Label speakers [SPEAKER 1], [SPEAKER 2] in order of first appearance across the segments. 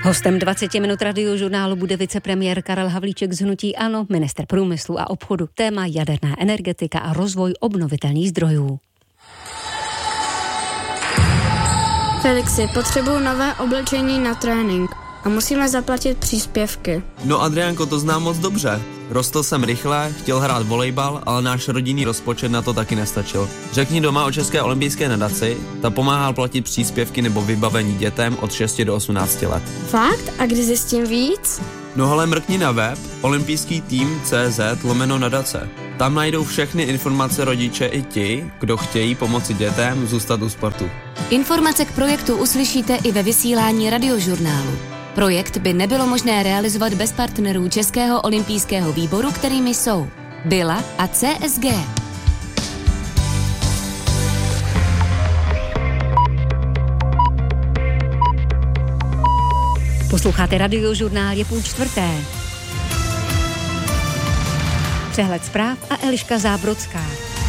[SPEAKER 1] Hostem 20 minut radiožurnálu bude vicepremiér Karel Havlíček z hnutí ANO, ministr průmyslu a obchodu, téma jaderná energetika a rozvoj obnovitelných zdrojů.
[SPEAKER 2] Felixi, potřebuju nové oblečení na trénink a musíme zaplatit příspěvky.
[SPEAKER 3] No Adriánko, to znám moc dobře. Rostl jsem rychle, chtěl hrát volejbal, ale náš rodinný rozpočet na to taky nestačil. Řekni doma o České olympijské nadaci, ta pomáhá platit příspěvky nebo vybavení dětem od 6 do 18 let.
[SPEAKER 2] Fakt? A kdy zjistím víc?
[SPEAKER 3] No hele, mrkni na web olympijský-tým.cz/nadace. Tam najdou všechny informace rodiče i ti, kdo chtějí pomoci dětem zůstat u sportu.
[SPEAKER 4] Informace k projektu uslyšíte i ve vysílání radiožurnálu. Projekt by nebylo možné realizovat bez partnerů Českého olympijského výboru, kterými jsou Bila a CSG.
[SPEAKER 1] Posloucháte radiožurnál, je 3:30. Přehled zpráv a Eliška Zábrodská.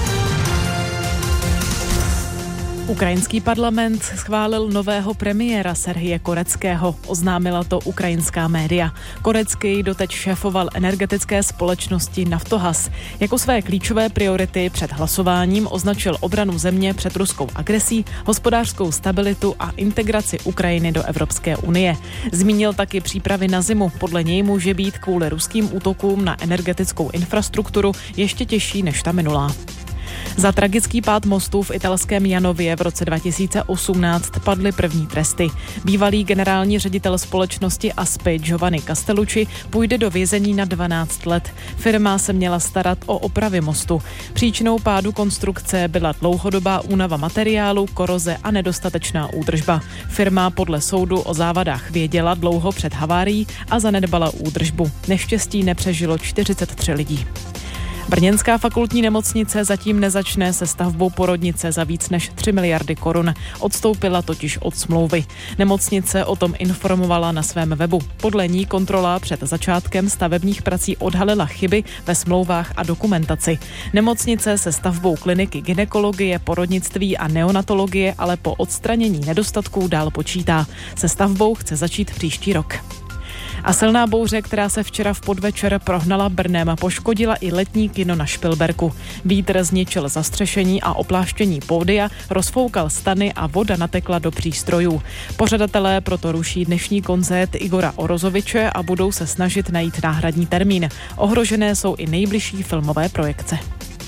[SPEAKER 5] Ukrajinský parlament schválil nového premiéra Serhije Koreckého, oznámila to ukrajinská média. Korecký doteď šéfoval energetické společnosti Naftogaz. Jako své klíčové priority před hlasováním označil obranu země před ruskou agresí, hospodářskou stabilitu a integraci Ukrajiny do Evropské unie. Zmínil taky přípravy na zimu, podle něj může být kvůli ruským útokům na energetickou infrastrukturu ještě těžší než ta minulá. Za tragický pád mostu v italském Janově v roce 2018 padly první tresty. Bývalý generální ředitel společnosti Aspi Giovanni Castellucci půjde do vězení na 12 let. Firma se měla starat o opravy mostu. Příčinou pádu konstrukce byla dlouhodobá únava materiálu, koroze a nedostatečná údržba. Firma podle soudu o závadách věděla dlouho před havárií a zanedbala údržbu. Neštěstí nepřežilo 43 lidí. Brněnská fakultní nemocnice zatím nezačne se stavbou porodnice za víc než 3 miliardy korun. Odstoupila totiž od smlouvy. Nemocnice o tom informovala na svém webu. Podle ní kontrola před začátkem stavebních prací odhalila chyby ve smlouvách a dokumentaci. Nemocnice se stavbou kliniky gynekologie, porodnictví a neonatologie ale po odstranění nedostatků dál počítá. Se stavbou chce začít příští rok. A silná bouře, která se včera v podvečer prohnala Brnem, poškodila i letní kino na Špilberku. Vítr zničil zastřešení a opláštění pódia, rozfoukal stany a voda natekla do přístrojů. Pořadatelé proto ruší dnešní koncert Igora Orozoviče a budou se snažit najít náhradní termín. Ohrožené jsou i nejbližší filmové projekce.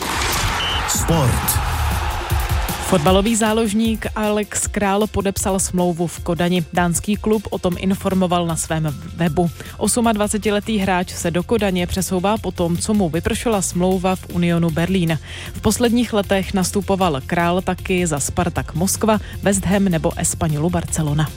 [SPEAKER 6] Sport.
[SPEAKER 5] Fotbalový záložník Alex Král podepsal smlouvu v Kodani. Dánský klub o tom informoval na svém webu. 28letý hráč se do Kodaně přesouvá po tom, co mu vypršela smlouva v Unionu Berlín. V posledních letech nastupoval Král taky za Spartak Moskva, West Ham nebo Espanyolu Barcelona.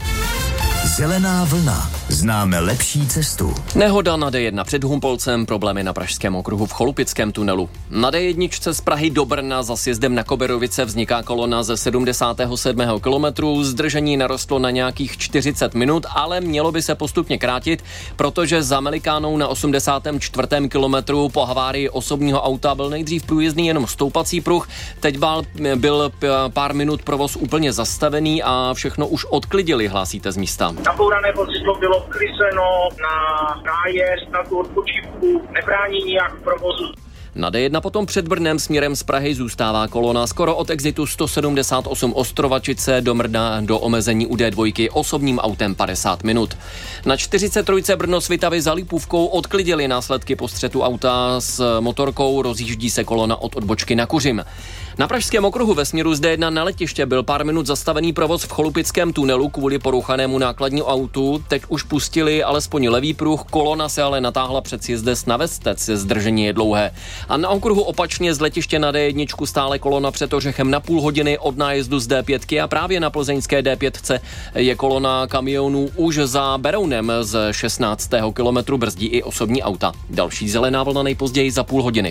[SPEAKER 6] Zelená vlna. Známe lepší cestu.
[SPEAKER 7] Nehoda na D1 před Humpolcem, problémy na Pražském okruhu v Cholupickém tunelu. Na D1 z Prahy do Brna za sjezdem na Koberovice vzniká kolona ze 77. kilometru. Zdržení narostlo na nějakých 40 minut, ale mělo by se postupně krátit, protože za Melikánou na 84. kilometru po havárii osobního auta byl nejdřív průjezdný jenom stoupací pruh. Teď byl pár minut provoz úplně zastavený a všechno už odklidili, hlásíte z místa.
[SPEAKER 8] Nabourané vozidlo bylo vklizeno na nájezd, na tu odpočívku, nebrání nijak provozu.
[SPEAKER 7] Na D1 potom před Brnem směrem z Prahy zůstává kolona skoro od exitu 178 Ostrovačice do Mrna do omezení u D2 osobním autem 50 minut. Na 43 Brno Svitavy za Lipůvkou odklidili následky po střetu auta s motorkou, rozjíždí se kolona od odbočky na Kuřim. Na Pražském okruhu ve směru z D1 na letiště byl pár minut zastavený provoz v Cholupickém tunelu kvůli porouchanému nákladnímu autu. Teď už pustili alespoň levý pruh, kolona se ale natáhla před sjezdem na Vestec, zdržení je dlouhé. A na okruhu opačně z letiště na D1 stále kolona před Ořechem na půl hodiny od nájezdu z D5 a právě na plzeňské D5 je kolona kamionů už za Berounem z 16. kilometru, brzdí i osobní auta. Další zelená vlna nejpozději za půl hodiny.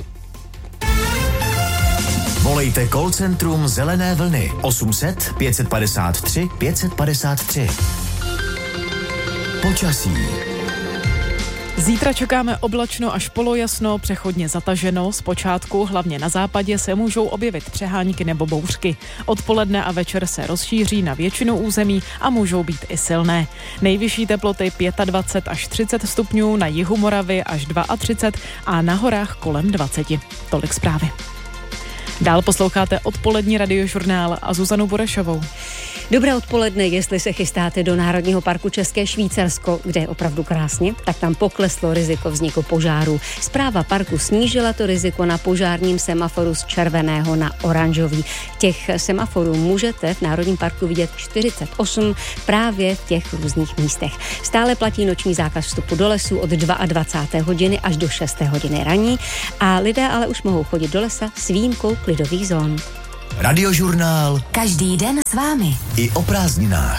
[SPEAKER 6] Volejte call centrum Zelené vlny 800 553 553. Počasí.
[SPEAKER 5] Zítra čekáme oblačno až polojasno, přechodně zataženo. Zpočátku, hlavně na západě, se můžou objevit přehánky nebo bouřky. Odpoledne a večer se rozšíří na většinu území a můžou být i silné. Nejvyšší teploty 25 až 30 stupňů, na jihu Moravy až 32 a na horách kolem 20. Tolik zprávy. Dál posloucháte odpolední radiožurnál a Zuzanu Burešovou.
[SPEAKER 1] Dobré odpoledne, jestli se chystáte do Národního parku České Švýcarsko, kde je opravdu krásně, tak tam pokleslo riziko vzniku požáru. Správa parku snížila to riziko na požárním semaforu z červeného na oranžový. Těch semaforů můžete v Národním parku vidět 48 právě v těch různých místech. Stále platí noční zákaz vstupu do lesů od 22. hodiny až do 6. hodiny raní a lidé ale už mohou chodit do lesa s výjimkou klidových zón.
[SPEAKER 6] Radiožurnál.
[SPEAKER 4] Každý den s vámi.
[SPEAKER 6] I o prázdninách.